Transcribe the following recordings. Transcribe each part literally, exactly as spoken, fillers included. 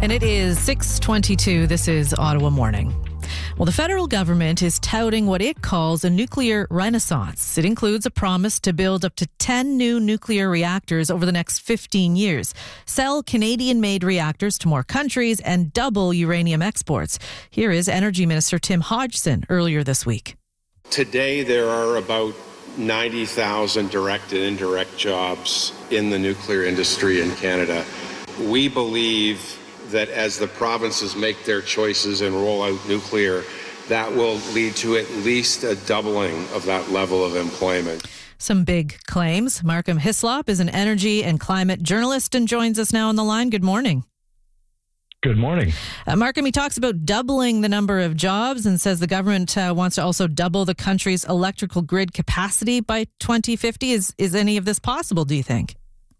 And it is six twenty-two. This is Ottawa Morning. Well, the federal government is touting what it calls a nuclear renaissance. It includes a promise to build up to ten new nuclear reactors over the next fifteen years, sell Canadian-made reactors to more countries, and double uranium exports. Here is Energy Minister Tim Hodgson earlier this week. Today, there are about ninety thousand direct and indirect jobs in the nuclear industry in Canada. We believe that as the provinces make their choices and roll out nuclear, that will lead to at least a doubling of that level of employment. Some big claims. Markham Hislop is an energy and climate journalist and joins us now on the line. Good morning. Good morning. Uh, Markham, he talks about doubling the number of jobs and says the government uh, wants to also double the country's electrical grid capacity by twenty fifty. Is, is any of this possible, do you think?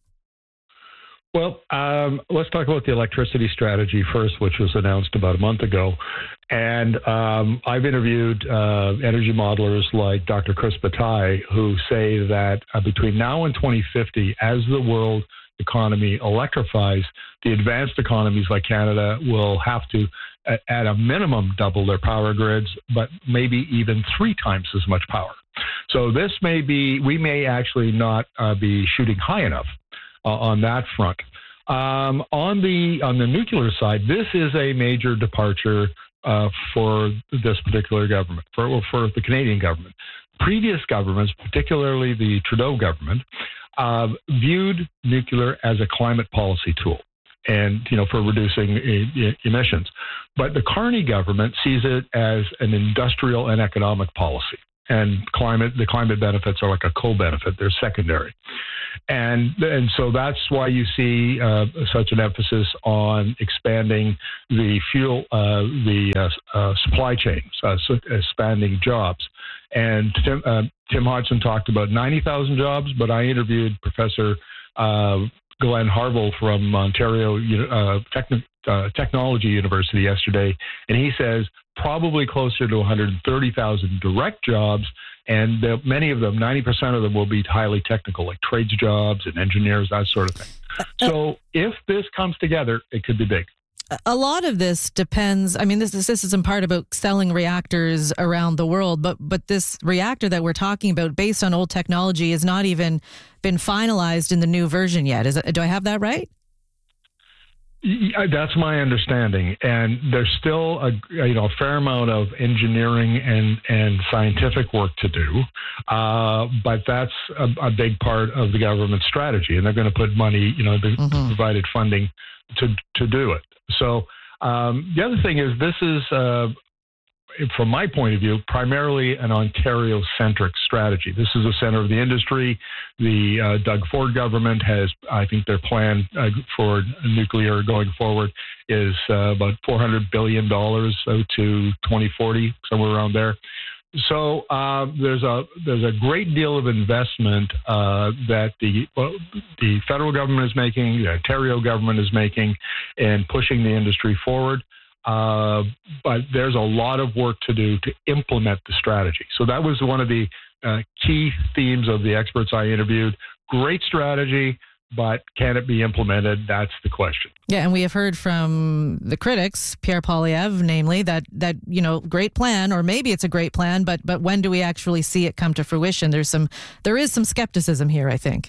Well, um, let's talk about the electricity strategy first, which was announced about a month ago. And um, I've interviewed uh, energy modelers like Doctor Chris Bataille, who say that uh, between now and twenty fifty, as the world economy electrifies, the advanced economies like Canada will have to, at, at a minimum, double their power grids, but maybe even three times as much power. So this may be, we may actually not uh, be shooting high enough Uh, on that front. Um, on the on the nuclear side, this is a major departure uh, for this particular government, for or for the Canadian government. Previous governments, particularly the Trudeau government, uh, viewed nuclear as a climate policy tool, and you know for reducing e- emissions. But the Carney government sees it as an industrial and economic policy. And climate, the climate benefits are like a co-benefit; they're secondary, and and so that's why you see uh, such an emphasis on expanding the fuel, uh, the uh, uh, supply chains, uh, so expanding jobs. And Tim, uh, Tim Hodgson talked about ninety thousand jobs, but I interviewed Professor uh, Glenn Harville from Ontario uh, Techn- uh, Technology University yesterday, and he says probably closer to one hundred thirty thousand direct jobs, and the, many of them, ninety percent of them, will be highly technical, like trades jobs and engineers, that sort of thing. So if this comes together, it could be big. A lot of this depends, I mean, this is, this is in part about selling reactors around the world, but but this reactor that we're talking about, based on old technology, has not even been finalized in the new version yet. Is it, do I have that right? Yeah, that's my understanding, and there's still a you know a fair amount of engineering and, and scientific work to do, uh, but that's a, a big part of the government's strategy, and they're going to put money, you know, they mm-hmm. provided funding to to do it. So um, the other thing is, this is, uh, from my point of view, primarily an Ontario-centric strategy. This is the center of the industry. The uh, Doug Ford government has, I think their plan uh, for nuclear going forward is uh, about four hundred billion dollars out to twenty forty, somewhere around there. So uh, there's a there's a great deal of investment uh, that the well, the federal government is making, the Ontario government is making, in pushing the industry forward. Uh, but there's a lot of work to do to implement the strategy. So that was one of the uh, key themes of the experts I interviewed. Great strategy, but can it be implemented? That's the question. Yeah, and we have heard from the critics, Pierre Poilievre, namely, that, that you know, great plan, or maybe it's a great plan, but but when do we actually see it come to fruition? There's some, there is some skepticism here, I think.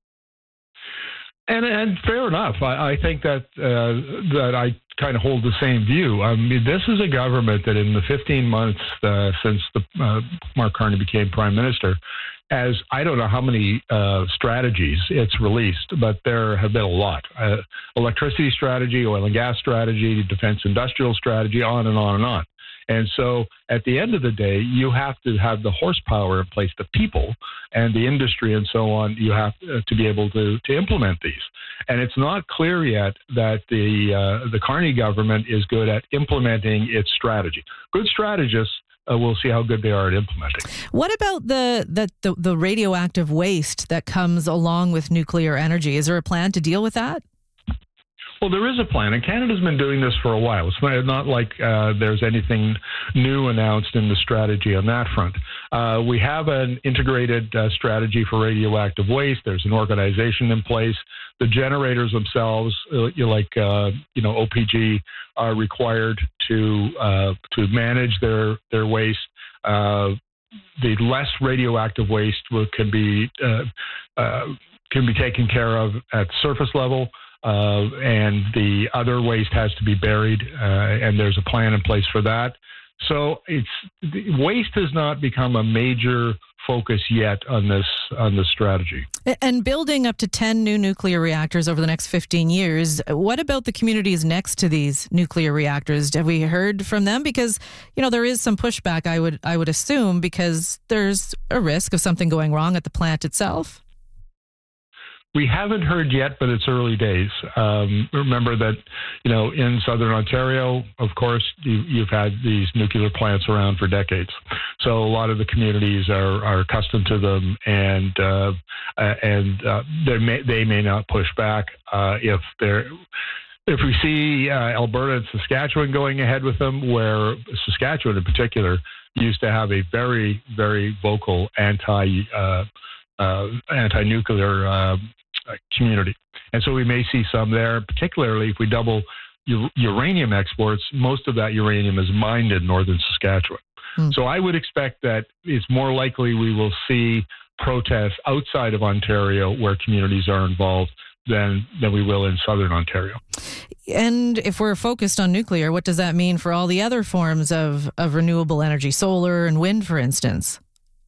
And and fair enough. I, I think that uh, that I kind of hold the same view. I mean, this is a government that in the fifteen months uh, since the, uh, Mark Carney became prime minister, as I don't know how many uh, strategies it's released, but there have been a lot. Uh, electricity strategy, oil and gas strategy, defense industrial strategy, on and on and on. And so at the end of the day, you have to have the horsepower in place, the people and the industry and so on. You have to be able to, to implement these. And it's not clear yet that the uh, the Carney government is good at implementing its strategy. Good strategists, uh, we'll see how good they are at implementing. What about the, the, the, the radioactive waste that comes along with nuclear energy? Is there a plan to deal with that? Well, there is a plan, and Canada's been doing this for a while. It's not like uh, there's anything new announced in the strategy on that front. Uh, we have an integrated uh, strategy for radioactive waste. There's an organization in place. The generators themselves, uh, like uh, you know, O P G, are required to uh, to manage their their waste. Uh, the less radioactive waste will, can be uh, uh, can be taken care of at surface level, uh, and the other waste has to be buried, uh, and there's a plan in place for that. So it's waste has not become a major focus yet on this on this strategy. And building up to ten new nuclear reactors over the next fifteen years, what about the communities next to these nuclear reactors? Have we heard from them? Because, you know, there is some pushback, I would I would assume, because there's a risk of something going wrong at the plant itself. We haven't heard yet, but it's early days. Um, remember that, you know, in Southern Ontario, of course, you, you've had these nuclear plants around for decades. So a lot of the communities are, are accustomed to them, and uh, and uh, they may they may not push back uh, if they're. If we see uh, Alberta and Saskatchewan going ahead with them, where Saskatchewan in particular used to have a very, very vocal anti uh, uh, anti-nuclear uh, community. And so we may see some there, particularly if we double u- uranium exports. Most of that uranium is mined in northern Saskatchewan. Mm. So I would expect that it's more likely we will see protests outside of Ontario where communities are involved than, than we will in southern Ontario. And if we're focused on nuclear, what does that mean for all the other forms of, of renewable energy, solar and wind, for instance?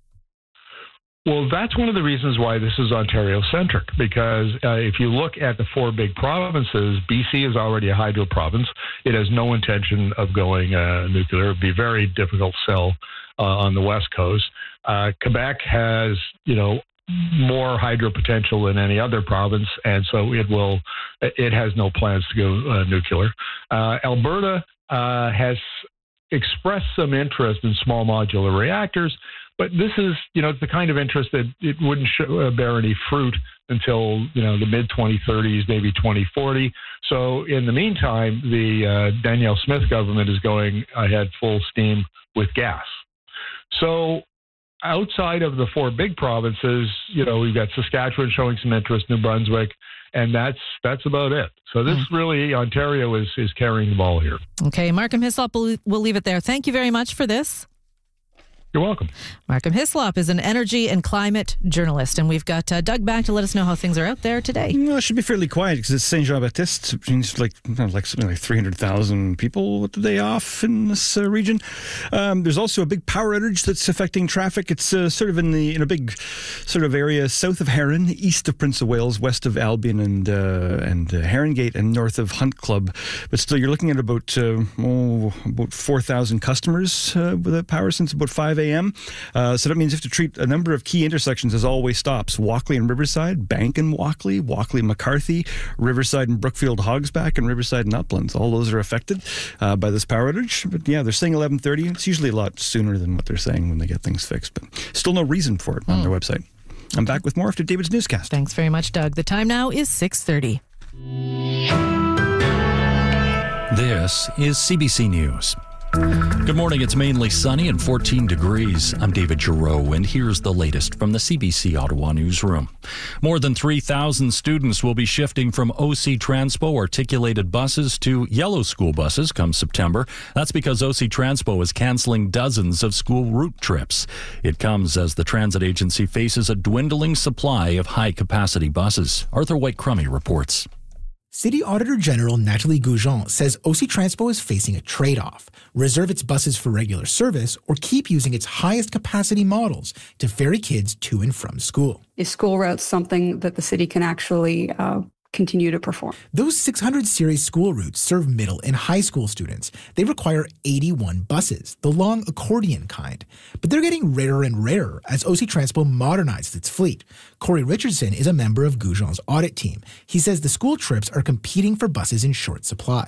Well, that's one of the reasons why this is Ontario-centric, because uh, if you look at the four big provinces, B C is already a hydro province. It has no intention of going uh, nuclear. It would be very difficult sell uh, on the West Coast. Uh, Quebec has, you know, more hydro potential than any other province, and so it will. It has no plans to go uh, nuclear. Uh, Alberta uh, has expressed some interest in small modular reactors. But this is, you know, the kind of interest that it wouldn't show, uh, bear any fruit until, you know, the mid twenty thirties, maybe twenty forty. So in the meantime, the uh, Danielle Smith government is going ahead full steam with gas. So outside of the four big provinces, you know, we've got Saskatchewan showing some interest, New Brunswick, and that's that's about it. So this mm. really, Ontario is, is carrying the ball here. Okay, Markham Hislop, we'll, we'll leave it there. Thank you very much for this. You're welcome. Markham Hislop is an energy and climate journalist, and we've got uh, Doug back to let us know how things are out there today. Well, it should be fairly quiet because it's Saint Jean Baptiste, which means like like something like three hundred thousand people with the day off in this uh, region. Um, there's also a big power outage that's affecting traffic. It's uh, sort of in the in a big sort of area south of Heron, east of Prince of Wales, west of Albion and uh, and uh, Herongate, and north of Hunt Club. But still, you're looking at about uh, oh, about four thousand customers uh, without power since about five a.m. Uh, so that means you have to treat a number of key intersections as always stops. Walkley and Riverside, Bank and Walkley, Walkley McCarthy, Riverside and Brookfield Hogsback, and Riverside and Uplands. All those are affected uh, by this power outage. But yeah, they're saying eleven thirty. It's usually a lot sooner than what they're saying when they get things fixed. But still no reason for it mm. on their website. I'm back with more after David's newscast. Thanks very much, Doug. The time now is six thirty. This is C B C News. Good morning. It's mainly sunny and fourteen degrees. I'm David Giroux, and here's the latest from the C B C Ottawa newsroom. More than three thousand students will be shifting from O C Transpo articulated buses to yellow school buses come September. That's because O C Transpo is canceling dozens of school route trips. It comes as the transit agency faces a dwindling supply of high-capacity buses. Arthur White-Crummey reports. City Auditor General Nathalie Goujon says O C Transpo is facing a trade-off. Reserve its buses for regular service or keep using its highest capacity models to ferry kids to and from school. Is school routes something that the city can actually uh, continue to perform? Those six hundred series school routes serve middle and high school students. They require eighty-one buses, the long accordion kind. But they're getting rarer and rarer as O C Transpo modernizes its fleet. Corey Richardson is a member of Goujon's audit team. He says the school trips are competing for buses in short supply.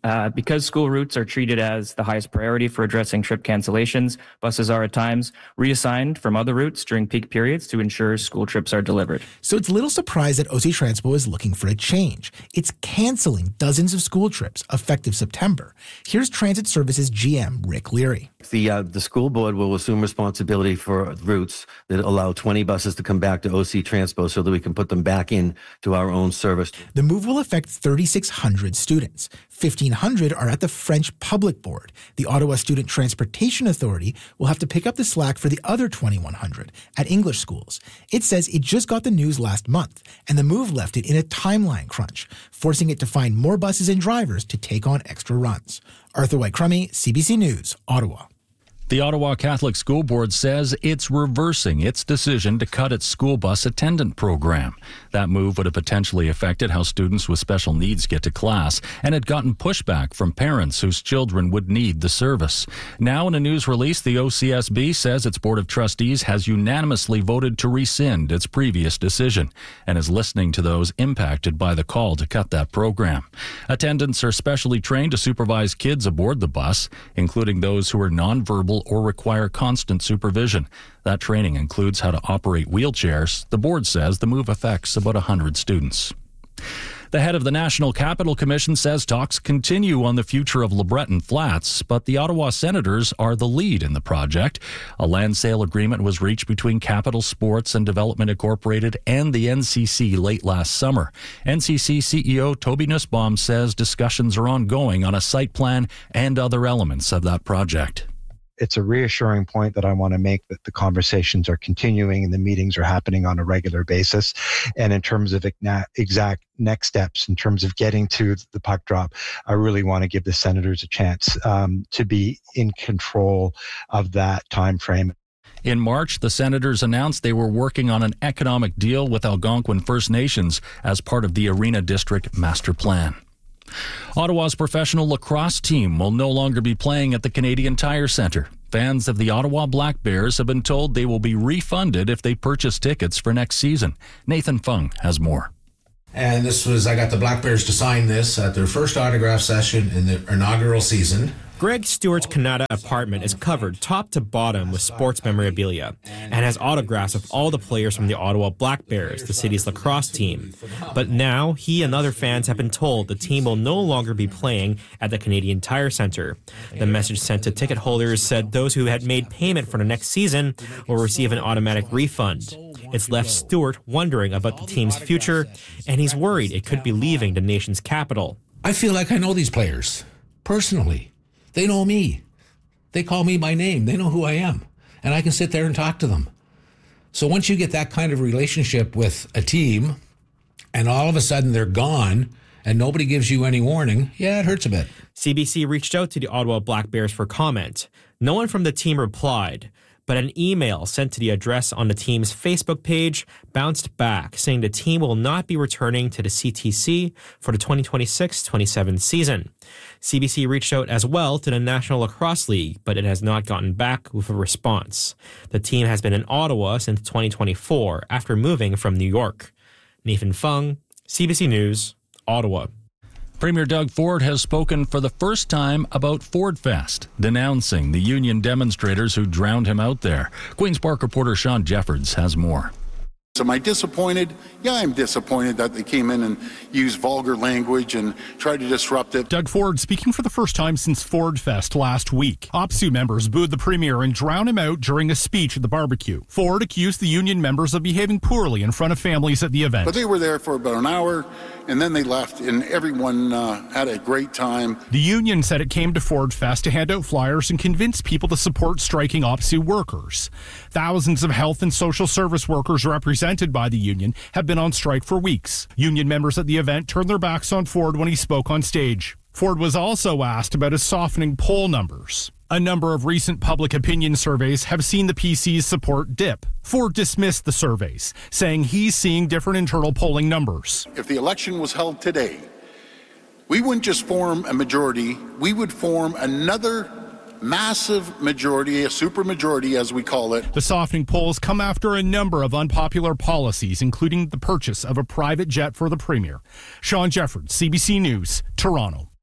Uh, because school routes are treated as the highest priority for addressing trip cancellations, buses are at times reassigned from other routes during peak periods to ensure school trips are delivered. So it's little surprise that O C Transpo is looking for a change. It's canceling dozens of school trips effective September. Here's Transit Services G M Rick Leary. The uh, the school board will assume responsibility for routes that allow twenty buses to come back to O C Transpo so that we can put them back in to our own service. The move will affect thirty-six hundred students. fifteen hundred are at the French Public Board. The Ottawa Student Transportation Authority will have to pick up the slack for the other twenty-one hundred at English schools. It says it just got the news last month, and the move left it in a timeline crunch, forcing it to find more buses and drivers to take on extra runs. Arthur White-Crummey, C B C News, Ottawa. The Ottawa Catholic School Board says it's reversing its decision to cut its school bus attendant program. That move would have potentially affected how students with special needs get to class and had gotten pushback from parents whose children would need the service. Now, in a news release, the O C S B says its Board of Trustees has unanimously voted to rescind its previous decision and is listening to those impacted by the call to cut that program. Attendants are specially trained to supervise kids aboard the bus, including those who are nonverbal or require constant supervision. That training includes how to operate wheelchairs. The board says the move affects about one hundred students. The head of the National Capital Commission says talks continue on the future of LeBreton Flats, but the Ottawa Senators are the lead in the project. A land sale agreement was reached between Capital Sports and Development Incorporated and the N C C late last summer. N C C C E O Toby Nussbaum says discussions are ongoing on a site plan and other elements of that project. It's a reassuring point that I want to make that the conversations are continuing and the meetings are happening on a regular basis. And in terms of exact next steps, in terms of getting to the puck drop, I really want to give the senators a chance um, to be in control of that time frame. In March, the Senators announced they were working on an economic deal with Algonquin First Nations as part of the Arena District Master Plan. Ottawa's professional lacrosse team will no longer be playing at the Canadian Tire Centre. Fans of the Ottawa Black Bears have been told they will be refunded if they purchase tickets for next season. Nathan Fung has more. And this was, I got the Black Bears to sign this at their first autograph session in the inaugural season. Greg Stewart's Canada apartment is covered top to bottom with sports memorabilia and has autographs of all the players from the Ottawa Black Bears, the city's lacrosse team. But now, he and other fans have been told the team will no longer be playing at the Canadian Tire Centre. The message sent to ticket holders said those who had made payment for the next season will receive an automatic refund. It's left Stewart wondering about the team's future, and he's worried it could be leaving the nation's capital. I feel like I know these players, personally. They know me. They call me by name. They know who I am. And I can sit there and talk to them. So once you get that kind of relationship with a team, and all of a sudden they're gone, and nobody gives you any warning, yeah, it hurts a bit. C B C reached out to the Ottawa Black Bears for comment. No one from the team replied, but an email sent to the address on the team's Facebook page bounced back, saying the team will not be returning to the C T C for the twenty twenty-six twenty-seven season. C B C reached out as well to the National Lacrosse League, but it has not gotten back with a response. The team has been in Ottawa since twenty twenty-four after moving from New York. Nathan Fung, C B C News, Ottawa. Premier Doug Ford has spoken for the first time about Ford Fest, denouncing the union demonstrators who drowned him out there. Queen's Park reporter Sean Jeffords has more. Am I disappointed? Yeah, I'm disappointed that they came in and used vulgar language and tried to disrupt it. Doug Ford speaking for the first time since Ford Fest last week. O P S U members booed the premier and drowned him out during a speech at the barbecue. Ford accused the union members of behaving poorly in front of families at the event. But they were there for about an hour, and then they left, and everyone uh, had a great time. The union said it came to Ford Fest to hand out flyers and convince people to support striking O P S U workers. Thousands of health and social service workers represented by the union have been on strike for weeks. Union members at the event turned their backs on Ford when he spoke on stage. Ford was also asked about his softening poll numbers. A number of recent public opinion surveys have seen the P C's support dip. Ford dismissed the surveys, saying he's seeing different internal polling numbers. If the election was held today, we wouldn't just form a majority, we would form another massive majority, a supermajority as we call it. The softening polls come after a number of unpopular policies, including the purchase of a private jet for the premier. Sean Jeffords, C B C News, Toronto.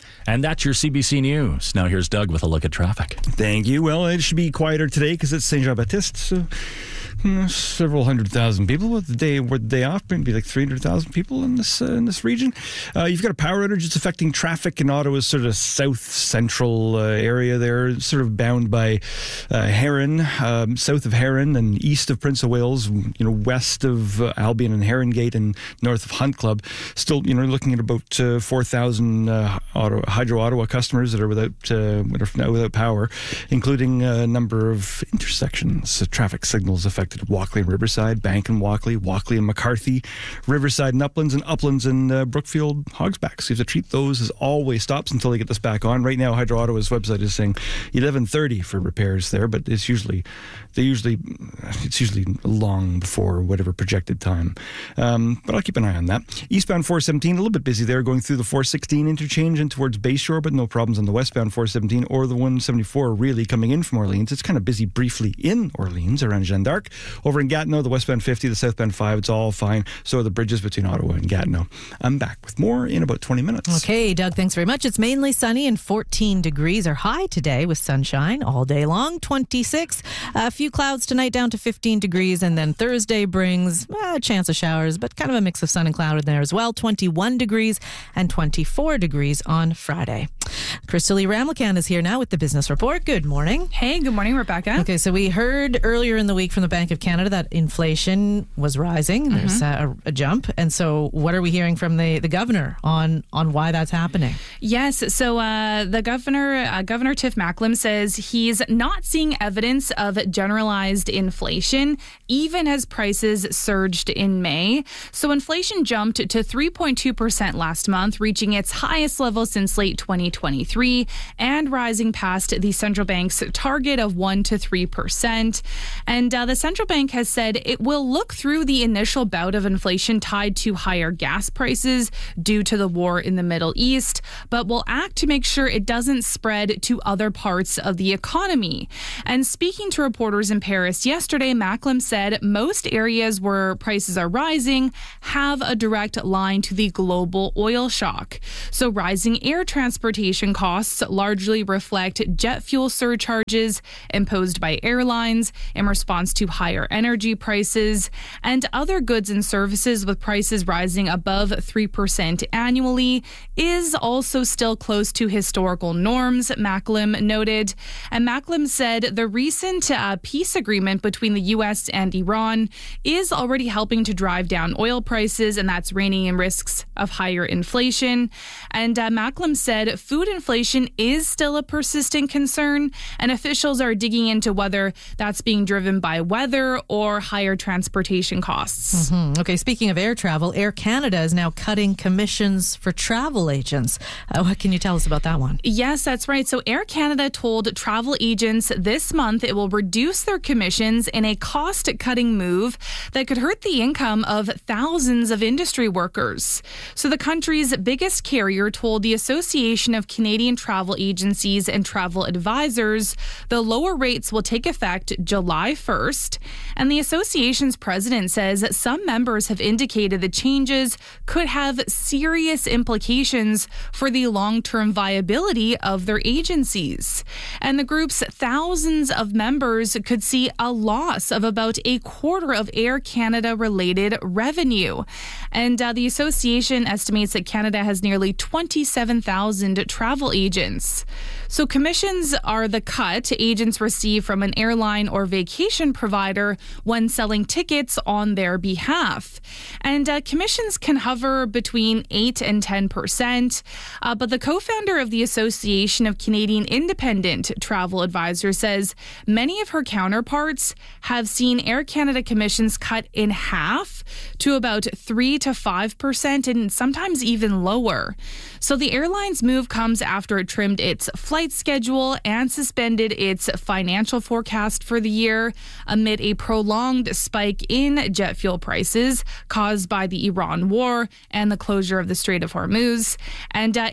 And that's your C B C News. Now here's Doug with a look at traffic. Thank you. Well, it should be quieter today because it's Saint Jean Baptiste. So mm, several hundred thousand people with the day with the day off, maybe like three hundred thousand people in this uh, in this region. Uh, you've got a power outage that's affecting traffic in Ottawa's sort of south central uh, area there, sort of bound by uh, Heron, um, south of Heron and east of Prince of Wales, you know, west of uh, Albion and Herongate and north of Hunt Club. Still, you know, looking at about uh, four thousand uh, Ottawa, Hydro Ottawa customers that are without uh, without power, including a number of intersections. Uh, traffic signals affected Walkley and Riverside, Bank and Walkley, Walkley and McCarthy, Riverside and Uplands, and Uplands and uh, Brookfield Hogsback. So you have to treat those as always stops until they get this back on. Right now, Hydro Ottawa's website is saying eleven thirty for repairs there, but it's usually they usually it's usually long before whatever projected time. Um, but I'll keep an eye on that. Eastbound four seventeen, a little bit busy there, going through the four sixteen interchange and towards Bayshore, but no problems on the westbound four seventeen or the one seventy-four really coming in from Orleans. It's kind of busy briefly in Orleans around Jeanne d'Arc. Over in Gatineau, the westbound fifty, the southbound five, it's all fine. So are the bridges between Ottawa and Gatineau. I'm back with more in about twenty minutes. Okay, Doug, thanks very much. It's mainly sunny and fourteen degrees are high today with sunshine all day long, twenty-six. A few clouds tonight down to fifteen degrees, and then Thursday brings a chance of showers, but kind of a mix of sun and cloud in there as well. twenty-one degrees and twenty-four degrees on Friday. Crystal Lee Ramlakan is here now with the Business Report. Good morning. Hey, good morning, Rebecca. Okay, so we heard earlier in the week from the Bank of Canada that inflation was rising. Mm-hmm. There's a, a jump. And so what are we hearing from the, the governor on, on why that's happening? Yes, so uh, the governor, uh, Governor Tiff Macklem, says he's not seeing evidence of generalized inflation, even as prices surged in May. So inflation jumped to three point two percent last month, reaching its highest level since late twenty twenty-three and rising past the central bank's target of one to three percent. And uh, the central bank has said it will look through the initial bout of inflation tied to higher gas prices due to the war in the Middle East, but will act to make sure it doesn't spread to other parts of the economy. And speaking to reporters in Paris yesterday, Macklem said most areas where prices are rising have a direct line to the global oil shock. So rising air transportation costs largely reflect jet fuel surcharges imposed by airlines in response to higher energy prices, and other goods and services with prices rising above three percent annually is also still close to historical norms, Macklem noted. And Macklem said the recent uh, peace agreement between the U S and Iran is already helping to drive down oil prices, and that's reining in risks of higher inflation. And uh, Macklem said food inflation is still a persistent concern, and officials are digging into whether that's being driven by weather or higher transportation costs. Mm-hmm. Okay, speaking of air travel, Air Canada is now cutting commissions for travel agents. Uh, what can you tell us about that one? Yes, that's right. So Air Canada told travel agents this month it will reduce their commissions in a cost-cutting move that could hurt the income of thousands of industry workers. So the country's biggest carrier told the Association of Canadian Travel Agencies and Travel Advisors the lower rates will take effect July first. And the association's president says some members have indicated the changes could have serious implications for the long-term viability of their agencies. And the group's thousands of members could see a loss of about a quarter of Air Canada-related revenue. And uh, the association estimates that Canada has nearly twenty-seven thousand travel agents. So commissions are the cut agents receive from an airline or vacation provider when selling tickets on their behalf. And uh, commissions can hover between eight and ten percent. Uh, but the co-founder of the Association of Canadian Independent Travel Advisors says many of her counterparts have seen Air Canada commissions cut in half to about three to five percent and sometimes even lower. So the airline's move comes after it trimmed its flight schedule and suspended its financial forecast for the year amid a prolonged spike in jet fuel prices caused by the Iran war and the closure of the Strait of Hormuz. And uh,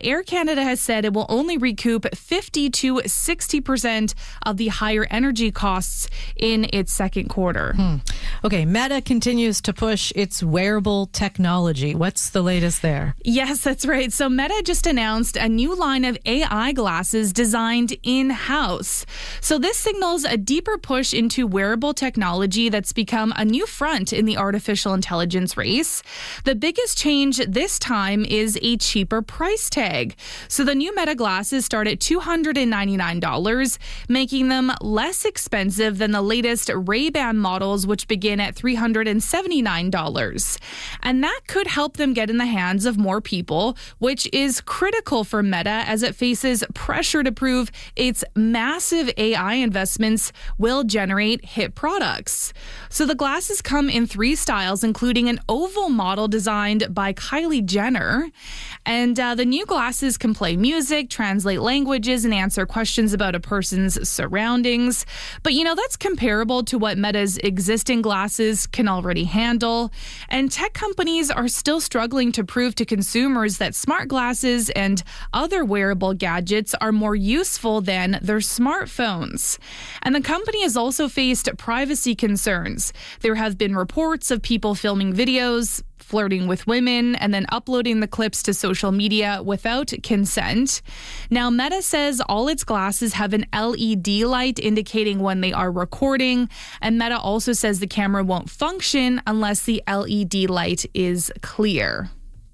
Air Canada has said it will only recoup fifty to sixty percent of the higher energy costs in its second quarter. Hmm. Okay, Meta continues to push its wearable technology. What's the latest there? Yes, that's right. So Meta just announced a new line of A I glasses designed in-house. So this signals a deeper push into wearable technology that's become a new front in the artificial intelligence race. The biggest change this time is a cheaper price tag. So the new Meta glasses start at two hundred ninety-nine dollars, making them less expensive than the latest Ray-Ban models, which begin at three hundred seventy-nine dollars. And that could help them get in the hands of more people, which is critical for Meta as it faces pressure to prove its massive A I investments will generate hit products. So the glasses come in three styles, including an oval model designed by Kylie Jenner. And uh, the new glasses can play music, translate languages, and answer questions about a person's surroundings. But, you know, that's comparable to what Meta's existing glasses can already handle. And tech companies are still struggling to prove to consumers that smart glasses and other wearable gadgets are more useful than their smartphones. And the company has also faced privacy concerns. There have been reports of people filming videos, flirting with women, and then uploading the clips to social media without consent. Now, Meta says all its glasses have an L E D light indicating when they are recording, and Meta also says the camera won't function unless the L E D light is clear.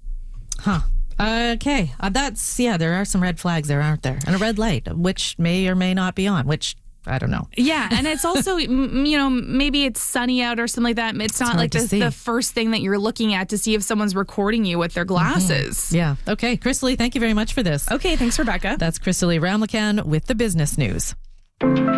Huh. Okay. Uh, that's, yeah, there are some red flags there, aren't there? And a red light, which may or may not be on, which I don't know. Yeah, and it's also, you know, maybe it's sunny out or something like that. It's not like the, the first thing that you're looking at to see if someone's recording you with their glasses. Mm-hmm. Yeah. Okay. Chrisley, thank you very much for this. Okay. Thanks, Rebecca. That's Chrisley Ramlakan with the business news.